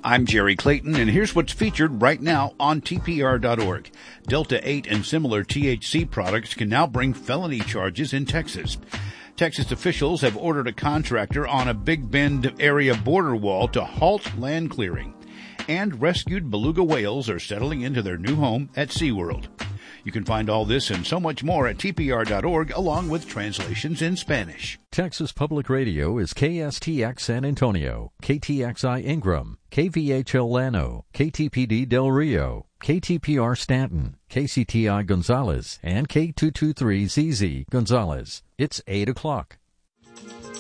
I'm Jerry Clayton, and here's what's featured right now on TPR.org. Delta-8 and similar THC products can now bring felony charges in Texas. Texas officials have ordered a contractor on a Big Bend area border wall to halt land clearing. And rescued beluga whales are settling into their new home at SeaWorld. You can find all this and so much more at TPR.org, along with translations in Spanish. Texas Public Radio is KSTX San Antonio, KTXI Ingram, KVHL Llano, KTPD Del Rio, KTPR Stanton, KCTI Gonzales, and K223ZZ Gonzales. It's 8 o'clock.